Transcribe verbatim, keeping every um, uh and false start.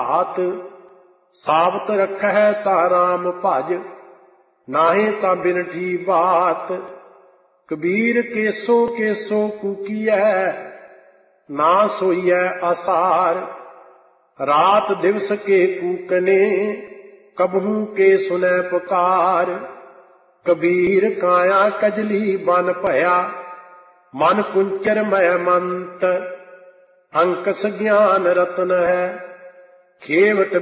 घात। सावत रखै ता राम भज, नाहे ता बिनठी बात। कबीर केसो केसो कूकीऐ, ना सोईऐ आसार। रात दिवस के कूकने, कबहू के सुनै पुकार। कबीर काया कजली बन भया, मन कुंचर मय मंत। अंकस ज्ञान रतन है, खेवट